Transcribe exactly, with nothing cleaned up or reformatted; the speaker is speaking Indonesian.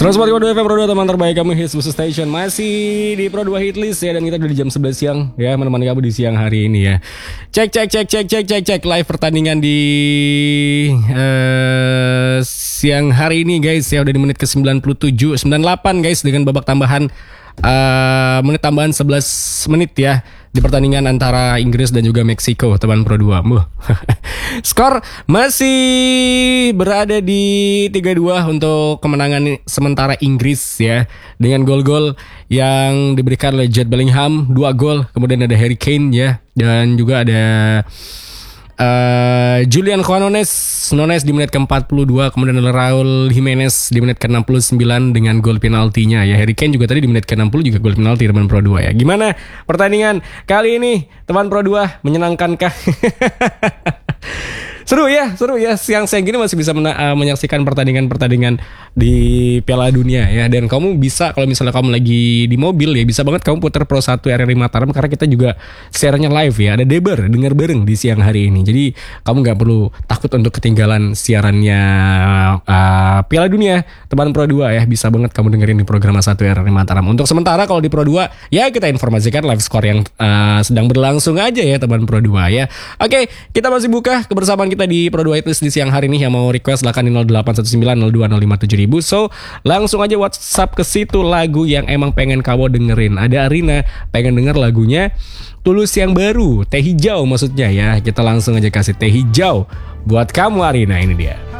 seratus empat koma dua F M Pro dua, teman terbaik kamu, Hits Musuh Station. Masih di Pro dua Hitlist ya. Dan kita udah di jam sebelas siang ya, menemani kamu di siang hari ini ya. Cek cek cek cek cek cek cek live pertandingan di uh, siang hari ini guys ya. Udah di menit ke sembilan puluh tujuh, sembilan puluh delapan guys, dengan babak tambahan uh, menit tambahan sebelas menit ya, di pertandingan antara Inggris dan juga Meksiko, teman Pro dua. Skor masih berada di tiga dua untuk kemenangan sementara Inggris ya, dengan gol-gol yang diberikan oleh Jude Bellingham, dua gol, kemudian ada Harry Kane ya, dan juga ada Uh, Julian Quinones Nunes di menit ke empat puluh dua, kemudian ada Raul Jimenez di menit ke enam puluh sembilan dengan gol penaltinya ya. Harry Kane juga tadi di menit ke enam puluh juga gol penalti, teman Pro dua ya. Gimana pertandingan kali ini, teman Pro dua? Menyenangkankah? Seru ya, seru ya. Siang-siang gini masih bisa mena- uh, menyaksikan pertandingan-pertandingan di Piala Dunia ya. Dan kamu bisa, kalau misalnya kamu lagi di mobil ya, bisa banget kamu putar Pro satu R R I Mataram, karena kita juga share-nya live ya. Ada Deber, dengar bareng di siang hari ini. Jadi kamu gak perlu takut untuk ketinggalan siarannya uh, Piala Dunia, teman Pro dua ya. Bisa banget kamu dengerin di program satu R R I Mataram. Untuk sementara kalau di Pro dua ya, kita informasikan live score yang uh, sedang berlangsung aja ya, teman Pro dua ya. Oke, kita masih buka kebersamaan kita di Pro dua Hitlist di siang hari ini. Yang mau request silahkan di nol delapan satu sembilan nol dua nol lima tujuh ribu. So langsung aja WhatsApp ke situ lagu yang emang pengen kamu dengerin. Ada Arina pengen denger lagunya Tulus yang baru, Teh Hijau maksudnya ya. Kita langsung aja kasih Teh Hijau buat kamu Arina, ini dia.